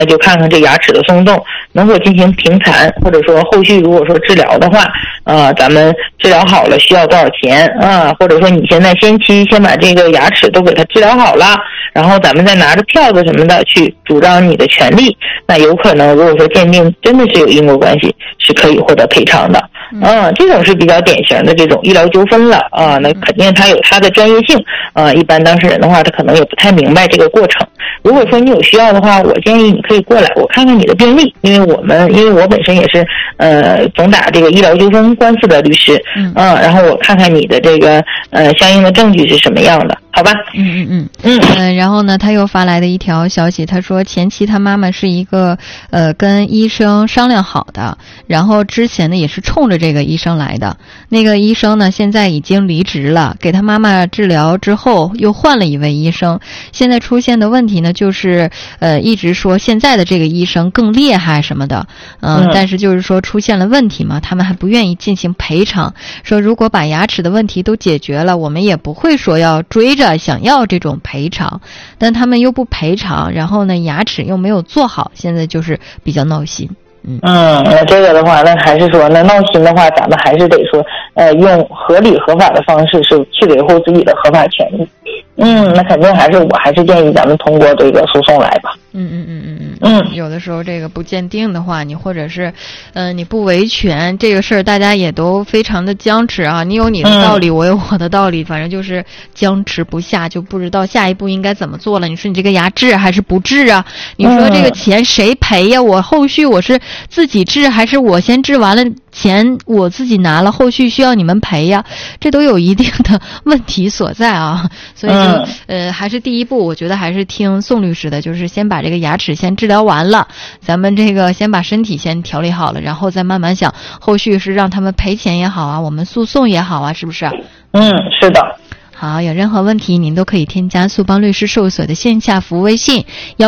那就看看这牙齿的松动能否进行平残，或者说后续如果说治疗的话，咱们治疗好了需要多少钱啊？或者说你现在先把这个牙齿都给它治疗好了，然后咱们再拿着票子什么的去主张你的权利，那有可能如果说鉴定真的是有因果关系，是可以获得赔偿的。这种是比较典型的这种医疗纠纷了啊，那肯定它有它的专业性啊，一般当事人的话他可能也不太明白这个过程。如果说你有需要的话，我建议你可以过来，我看看你的病历，因为我本身也是总打这个医疗纠纷官司的律师，然后我看看你的这个相应的证据是什么样的，好吧？ 然后呢，他又发来的一条消息，他说前期他妈妈是一个跟医生商量好的，然后之前呢也是冲着这个医生来的，那个医生呢现在已经离职了，给他妈妈治疗之后又换了一位医生，现在出现的问题呢就是一直说现在的这个医生更厉害什么的，但是就是说出现了问题嘛，他们还不愿意进行赔偿，说如果把牙齿的问题都解决了，我们也不会说要追着想要这种赔偿，但他们又不赔偿，然后呢牙齿又没有做好，现在就是比较闹心。 那这个的话，那还是说那闹心的话，咱们还是得说用合理合法的方式是去维护自己的合法权益。那肯定我还是建议咱们通过这个诉讼来吧。 有的时候这个不鉴定的话，你或者是你不维权，这个事儿大家也都非常的僵持啊，你有你的道理，我有我的道理，反正就是僵持不下，就不知道下一步应该怎么做了。你说你这个牙治还是不治啊？你说这个钱谁赔呀？我后续我是自己治还是我先治完了钱我自己拿了，后续需要你们赔呀？这都有一定的问题所在啊。所以就还是第一步，我觉得还是听宋律师的，就是先把这个牙齿先治疗完了，咱们这个先把身体先调理好了，然后再慢慢想后续是让他们赔钱也好啊，我们诉讼也好啊，是不是？ 是的。 好，有任何问题您都可以添加苏邦律师事务所的线下服务微信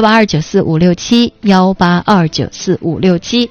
182945671829456。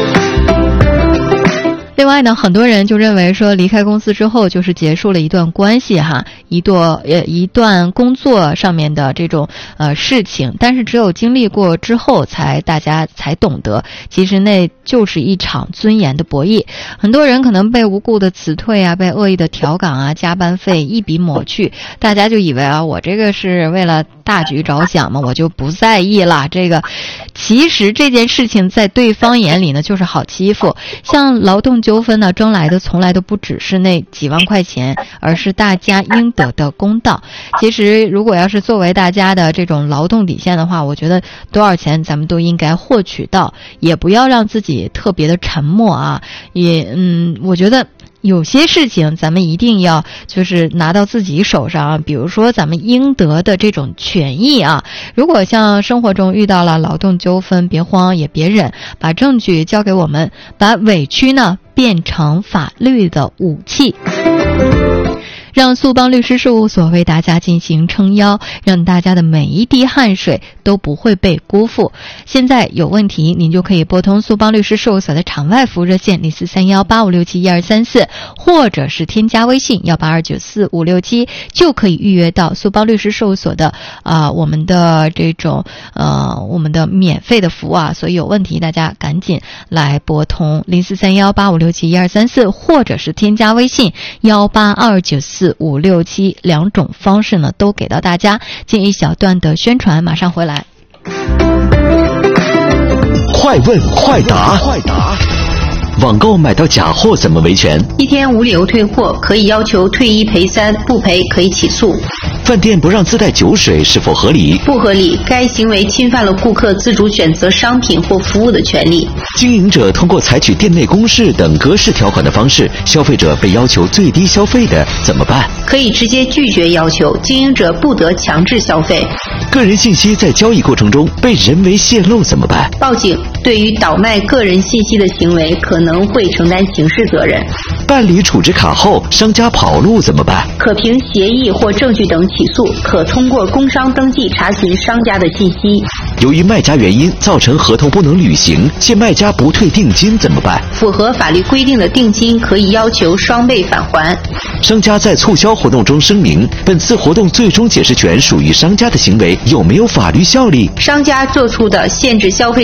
另外呢，很多人就认为说离开公司之后就是结束了一段关系哈，一段工作上面的这种事情，但是只有经历过之后大家才懂得，其实那就是一场尊严的博弈。很多人可能被无故的辞退啊，被恶意的调岗啊，加班费一笔抹去，大家就以为啊，我这个是为了大局着想嘛，我就不在意了。这个其实这件事情在对方眼里呢就是好欺负，像劳动纠纷呢争来的从来都不只是那几万块钱，而是大家应得的公道。其实如果要是作为大家的这种劳动底线的话，我觉得多少钱咱们都应该获取到，也不要让自己特别的沉默啊。我觉得有些事情咱们一定要就是拿到自己手上啊，比如说咱们应得的这种权益啊。如果像生活中遇到了劳动纠纷，别慌也别忍，把证据交给我们，把委屈呢变成法律的武器。让苏邦律师事务所为大家进行撑腰，让大家的每一滴汗水都不会被辜负。现在有问题您就可以拨通苏邦律师事务所的场外服务热线043185671234，或者是添加微信182945567，就可以预约到苏邦律师事务所的我们的这种我们的免费的服务啊。所以有问题大家赶紧来拨通043185671234，或者是添加微信182944567，两种方式呢都给到大家。进一小段的宣传，马上回来。 快问快答，网购买到假货怎么维权？ 一天无理由退货，可以要求退1赔3，不赔可以起诉。 饭店不让自带酒水是否合理？ 不合理，该行为侵犯了顾客自主选择商品或服务的权利。 经营者通过采取店内公示等格式条款的方式，消费者被要求最低消费的怎么办？ 可以直接拒绝要求，经营者不得强制消费。 个人信息在交易过程中被人为泄露怎么办？ 报警。 对于倒卖个人信息的行为，可能会承担刑事责任。 办理处置卡后，商家跑路怎么办？ 可凭协议或证据等起诉，可通过工商登记查询商家的信息。 由于卖家原因造成合同不能履行，且卖家不退定金怎么办？ 符合法律规定的定金可以要求双倍返还。 商家在促销活动中声明，本次活动最终解释权属于商家的行为，有没有法律效力？ 商家做出的限制消费